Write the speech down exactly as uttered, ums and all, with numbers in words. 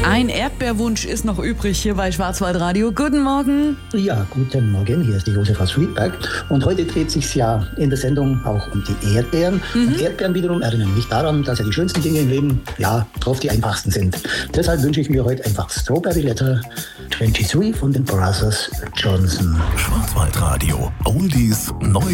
Ein Erdbeerwunsch ist noch übrig hier bei Schwarzwaldradio. Guten Morgen. Ja, guten Morgen. Hier ist die Josef aus Friedberg. Und heute dreht sich ja in der Sendung auch um die Erdbeeren. Mhm. Und Erdbeeren wiederum erinnern mich daran, dass ja die schönsten Dinge im Leben, ja, oft die einfachsten sind. Deshalb wünsche ich mir heute einfach Strawberry Letter dreiundzwanzig von den Brothers Johnson. Schwarzwaldradio. Oldies neu